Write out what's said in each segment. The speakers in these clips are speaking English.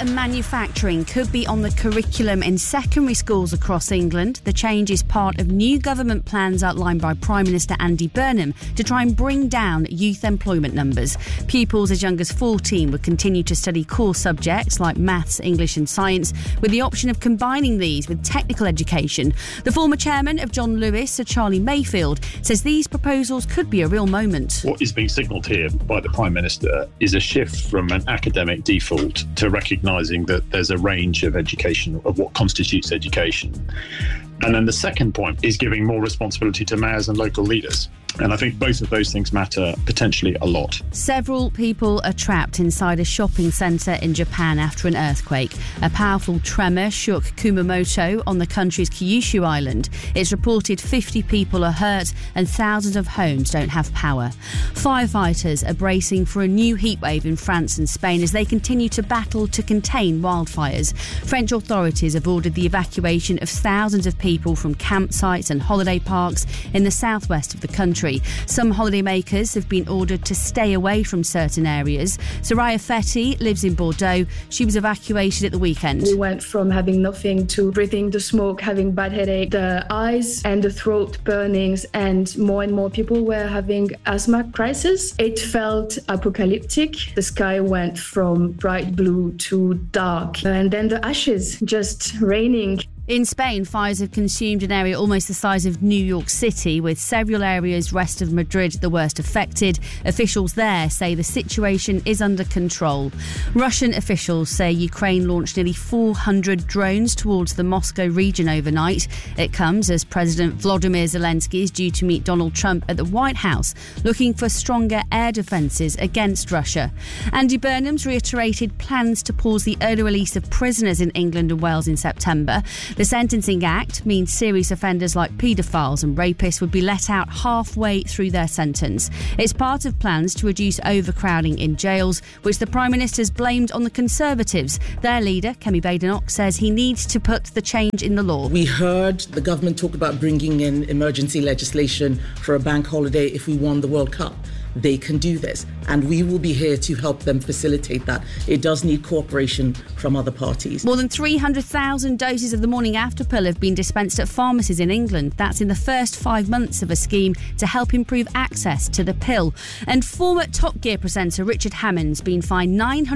and manufacturing could be on the curriculum in secondary schools across England. The change is part of new government plans outlined by Prime Minister Andy Burnham to try and bring down youth employment numbers. Pupils as young as 14 would continue to study core subjects like maths, English and science, with the option of combining these with technical education. The former chairman of John Lewis, Sir Charlie Mayfield, says these proposals could be a real moment. What is being signalled here by the Prime Minister is a shift from an academic default to recognising that there's a range of education, of what constitutes education. And then the second point is giving more responsibility to mayors and local leaders. And I think both of those things matter potentially a lot. Several people are trapped inside a shopping centre in Japan after an earthquake. A powerful tremor shook Kumamoto on the country's Kyushu island. It's reported 50 people are hurt and thousands of homes don't have power. Firefighters are bracing for a new heatwave in France and Spain as they continue to battle to contain wildfires. French authorities have ordered the evacuation of thousands of people from campsites and holiday parks in the southwest of the country. Some holidaymakers have been ordered to stay away from certain areas. Soraya Fetty lives in Bordeaux. She was evacuated at the weekend. We went from having nothing to breathing the smoke, having bad headache, the eyes and the throat burnings, and more people were having asthma crisis. It felt apocalyptic. The sky went from bright blue to dark, and then the ashes just raining. In Spain, fires have consumed an area almost the size of New York City, with several areas west of Madrid the worst affected. Officials there say the situation is under control. Russian officials say Ukraine launched nearly 400 drones towards the Moscow region overnight. It comes as President Volodymyr Zelensky is due to meet Donald Trump at the White House, looking for stronger air defences against Russia. Andy Burnham's reiterated plans to pause the early release of prisoners in England and Wales in September. The Sentencing Act means serious offenders like paedophiles and rapists would be let out halfway through their sentence. It's part of plans to reduce overcrowding in jails, which the Prime Minister's blamed on the Conservatives. Their leader, Kemi Badenoch, says he needs to put the change in the law. We heard the government talk about bringing in emergency legislation for a bank holiday if we won the World Cup. They can do this, and we will be here to help them facilitate that. It does need cooperation from other parties. More than 300,000 doses of the morning after pill have been dispensed at pharmacies in England. That's in the first 5 months of a scheme to help improve access to the pill. And former Top Gear presenter Richard Hammond's been fined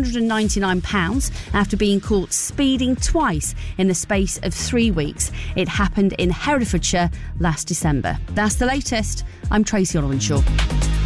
£999 after being caught speeding twice in the space of 3 weeks. It happened in Herefordshire last December. That's the latest. I'm Tracy Orwenshaw.